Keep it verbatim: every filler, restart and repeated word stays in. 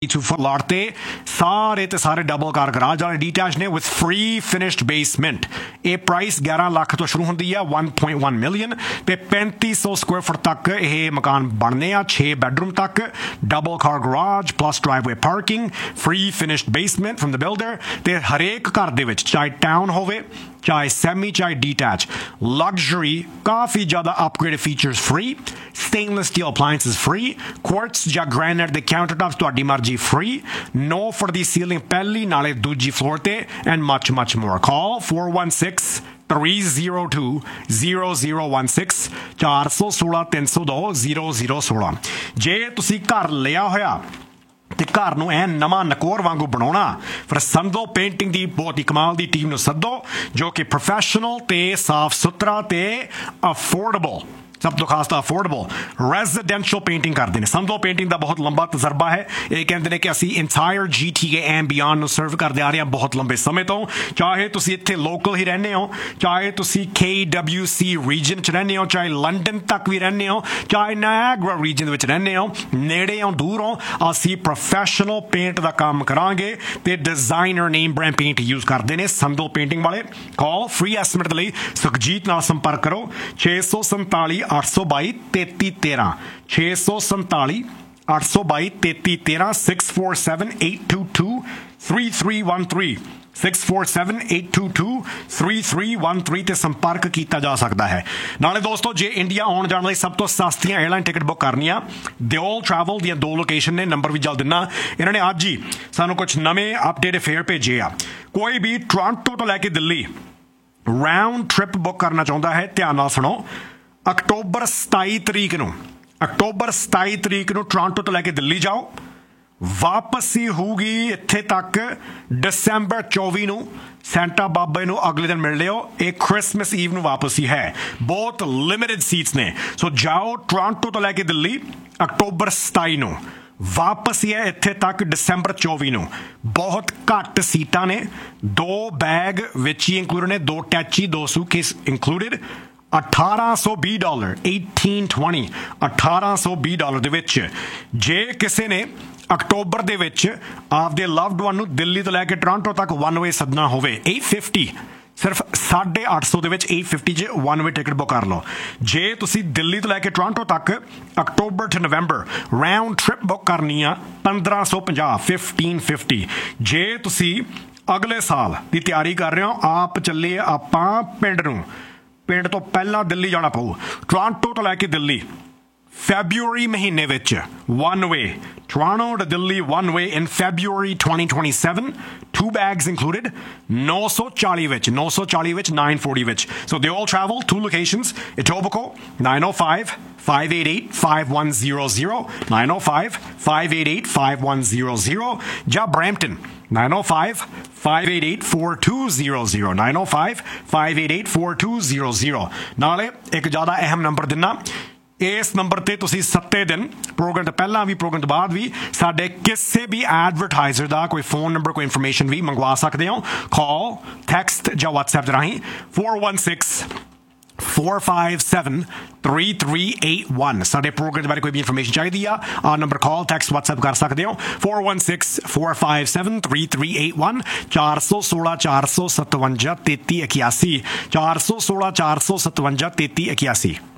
To foot lot ते सारे ते सारे डबल कार गराज वाले डिटैच ने विथ फ्री फिनिश्ड बेसमेंट। ये प्राइस ग्यारह लाख तो शुरू होंदी है वन पॉइंट वन मिलियन ते पैंती सौ स्क्वायर फुट तक ये मकान बनने आ। छे बेडरूम तक double car garage plus driveway parking free finished basement from the builder ते हरेक घर दे विच चाहे टाउन होवे चाहे सैमी चाहे डिटैच लग्जरी काफ़ी ज़्यादा upgraded features free stainless steel appliances free quartz या ग्रैनाइट दे काउंटरटॉप्स तुहाडी मर्जी free know for the ceiling पहली नाले दूजी फ्लोर ते and much much more. Call four one six three zero to zero zero one six चार सौ सोलह तीन सौ दो जीरो जीरो सोलह। जे तुसी घर लिया होया ਤੇ ਘਰ ਨੂੰ ਐ ਨਵਾਂ ਨਕੋਰ ਵਾਂਗੂ ਬਣਾਉਣਾ ਫਿਰ ਸੰਧੋ ਪੇਂਟਿੰਗ ਦੀ ਬਹੁਤ ਹੀ ਕਮਾਲ ਦੀ ਟੀਮ ਨੂੰ ਸੱਦੋ ਜੋ ਕਿ ਪ੍ਰੋਫੈਸ਼ਨਲ ਤੇ ਸਾਫ ਸੁਥਰਾ ਤੇ ਅਫੋਰਡੇਬਲ सब तो खास तो अफोर्डेबल रेजिडेंशियल पेंटिंग करते हैं। संधो पेंटिंग का बहुत लंबा तजर्बा है। ये कहते हैं कि असी entire G T A and beyond सर्व करते आ रहे हैं बहुत लंबे समय तो। चाहे तुसी इत्थे लोकल ही रहने हो, चाहे तुसी के डब्ल्यू सी रीजन च रहने हो, चाहे लंडन तक भी रहने हो, चाहे नायग्रा रीजन विच रहने हो, नेड़े हो दूर हो, असी प्रोफैशनल पेंट का काम करांगे ते designer name brand paint use करते हैं संधो पेंटिंग वाले। कॉल फ्री एस्टिमेट के लिए सुखजीत नाल संपर्क करो छे सौ संताली अठ सौ बाई तेती तेरह छे सौ संताली अठ सौ बाई तेती तेरह six four seven eight to to three three one three six four seven eight to to three three one three ते संपर्क किया जा सकता है। नाले दोस्तों जे इंडिया आने जाने लिए सब तो सस्तियां एयरलाइन टिकट बुक करनी दिओल ट्रैवल दी दो लोकेशन ने नंबर भी जल्द दिना। इन्होंने अज ही सानू कुछ नवे अपडेट फेयर भेजे आ। कोई भी टोरंटो तो लैके दिल्ली राउंड ट्रिप बुक करना चाहता है ध्यान नाल सुनो अक्टूबर सताई तरीक नूं अक्टूबर सताई तरीक नूं टोरंटो तो लैके दिल्ली जाओ वापसी होगी इत्थे तक दिसंबर चौबी नूं सेंटा बाबे नूं अगले दिन मिल लियो। एक क्रिसमस ईव नूं वापसी है बहुत लिमिटेड सीट्स ने सो जाओ टोरंटो तो लैके दिल्ली अक्टूबर सताई नूं वापसी है इत्थे तक दिसंबर चौबी नूं बहुत घट सीटां ने दो बैग विच ही इंक्लूडेड ने दो टैची दो सूटकेस इंक्लूडेड अठारह सौ भी डॉलर एटीन ट्वेंटी अठारह सौ भी डॉलर दे विच जे किसी ने अक्टूबर दे विच आपदे लव्ड वन नूं दिल्ली तो लैके टोरंटो तक वन वे सदना होवे एट फिफ्टी सिर्फ साढ़े अठ सौ दे विच एट फिफ्टी च वन वे टिकट बुक कर लो। जे तुसी दिल्ली तो लैके टोरंटो तक अक्टूबर to November round trip book करनी आ पंद्रह सौ पंजाह फिफ्टीन फिफ्टी। जे तुसी अगले साल की तैयारी कर रहे हो आप चलिए आपां पिंड नूं पिंड तो पहला दिल्ली जाना पऊ टोरंटो तो लैके दिल्ली फैब्रुअरी महीने which one way Toronto to Delhi one way in February twenty twenty seven to bags included नौ सौ चाली विच नौ सौ चाली विच nine forty which. So they all travel to locations Etobicoke nine O five five eight eight five one zero zero nine O five five eight eight five one zero zero या Brampton nine O five five eight eight four to zero zero nine O five five eight eight four to zero zero. नाले एक ज़्यादा अहम number दिना इस number ते तुसी सत्ते दिन प्रोग्राम तो पहला भी प्रोग्राम तो बाद भी साडे किसी भी एडवरटाइजर का कोई फोन नंबर कोई इंफॉर्मेशन भी मंगवा सकते हो। कॉल टैक्सट या व्हाट्सएप के राही four one six four five seven three three eight one साडे प्रोग्राम के बारे कोई भी इंफॉर्मेशन चाहिए आ आ नंबर कॉल टैक्सट व्हाट्सएप कर सकते हो four one six four five seven three three eight one चार सौ सोलह चार सौ सतवंजा तेती इक्यासी चार सौ सोलह चार सौ सतवंजा तेती इक्यासी।